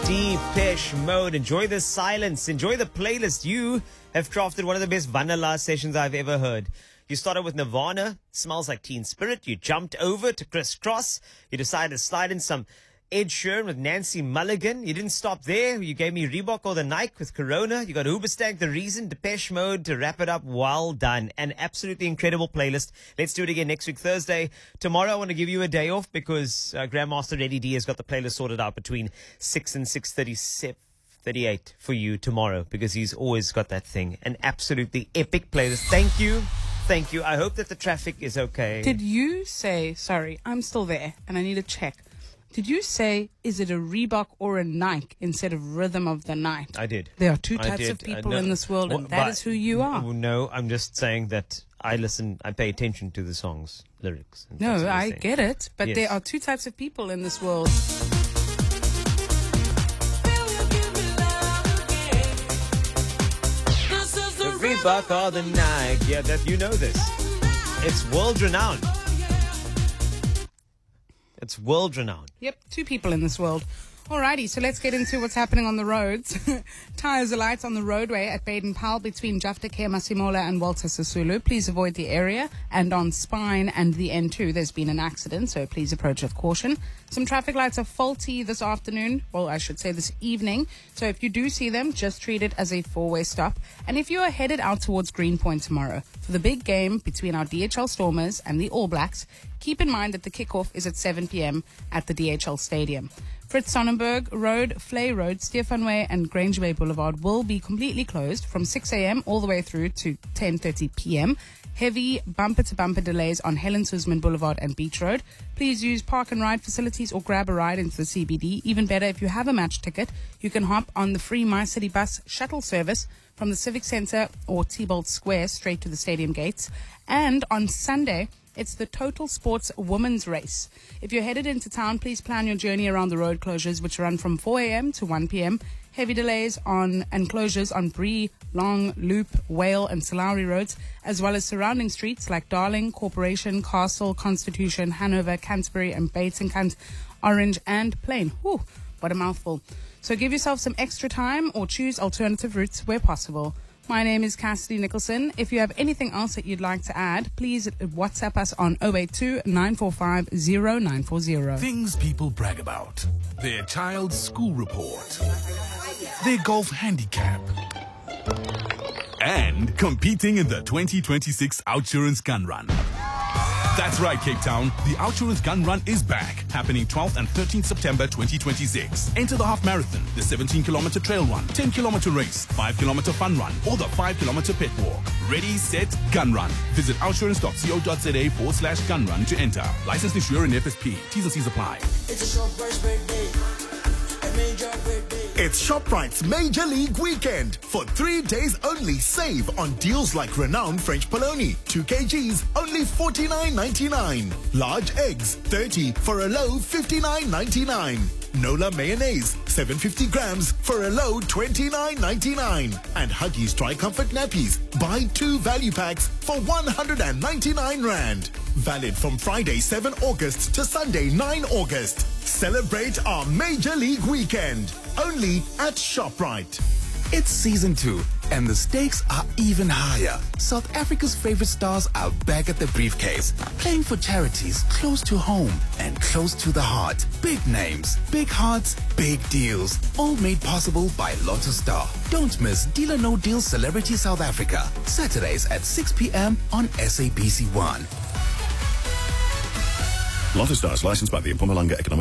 Depeche Mode. Enjoy the silence. Enjoy the playlist. You have crafted one of the best vanilla sessions I've ever heard. You started with Nirvana, Smells Like Teen Spirit. You jumped over to Criss Cross. You decided to slide in some Ed Sheeran with Nancy Mulligan. You didn't stop there. You gave me Reebok or the Nike with Corona. You got Hoobastank, The Reason, Depeche Mode to wrap it up. Well done. An absolutely incredible playlist. Let's do it again next week, Thursday. Tomorrow, I want to give you a day off because Grandmaster Eddie D has got the playlist sorted out between 6 and 6:38 for you tomorrow because he's always got that thing. An absolutely epic playlist. Thank you. Thank you. I hope that the traffic is okay. Did you say, sorry, I'm still there and I need to check. Did you say, is it a Reebok or a Nike instead of Rhythm of the Night? I did. There are two types of people in this world, and that is who you are. No, I'm just saying that I pay attention to the song's lyrics. No, I get it, but yes. There are two types of people in this world. The Reebok or the Nike. Yeah, that you know this. It's world renowned. It's world renowned. Yep, two people in this world. Alrighty, so let's get into what's happening on the roads. Tires are light on the roadway at Baden-Powell between Jaftake, Masimola and Walter Sisulu. Please avoid the area. And on Spine and the N2, there's been an accident, so please approach with caution. Some traffic lights are faulty this afternoon, well, I should say this evening. So if you do see them, just treat it as a four-way stop. And if you are headed out towards Greenpoint tomorrow for the big game between our DHL Stormers and the All Blacks, keep in mind that the kickoff is at 7 p.m. at the DHL Stadium. Fritz Sonnenberg Road, Flay Road, Stefan Way and Grange Bay Boulevard will be completely closed from 6 a.m. all the way through to 10:30 p.m. Heavy bumper-to-bumper delays on Helen Suzman Boulevard and Beach Road. Please use park and ride facilities or grab a ride into the CBD. Even better, if you have a match ticket, you can hop on the free My City Bus shuttle service from the Civic Centre or T-Bolt Square straight to the stadium gates. And on Sunday, it's the Total Sports Women's Race. If you're headed into town, please plan your journey around the road closures, which run from 4 a.m. to 1 p.m. Heavy delays and closures on Bree, Long, Loop, Whale and Salauri roads, as well as surrounding streets like Darling, Corporation, Castle, Constitution, Hanover, Canterbury and Bates and Kant, Orange and Plain. Whew, what a mouthful. So give yourself some extra time or choose alternative routes where possible. My name is Cassidy Nicholson. If you have anything else that you'd like to add, please WhatsApp us on 082-945-0940. Things people brag about. Their child's school report. Their golf handicap. And competing in the 2026 Outsurance Gun Run. That's right, Cape Town. The Outsurance Gun Run is back, happening 12th and 13th September 2026. Enter the half marathon, the 17-kilometer trail run, 10-kilometer race, 5-kilometer fun run, or the 5-kilometer pit walk. Ready, set, gun run. Visit outsurance.co.za/gun run to enter. Licensed insurer and FSP. T's and C's apply. It's a ShopRite's birthday. A major birthday. It's ShopRite's Major League Weekend. For 3 days only, save on deals like renowned French polony. 2 kgs, only $49.99. Large eggs, 30 for a low $59.99. Nola mayonnaise, 750 grams for a low $29.99. And Huggies Tri-Comfort nappies. Buy 2 value packs for 199 Rand. Valid from Friday 7 August to Sunday 9 August. Celebrate our Major League Weekend. Only at ShopRite. It's season 2, and the stakes are even higher. South Africa's favorite stars are back at the briefcase, playing for charities close to home and close to the heart. Big names, big hearts, big deals, all made possible by Lotto Star. Don't miss Deal or No Deal Celebrity South Africa, Saturdays at 6 p.m. on SABC1. Lotto Stars, licensed by the Mpumalanga Economic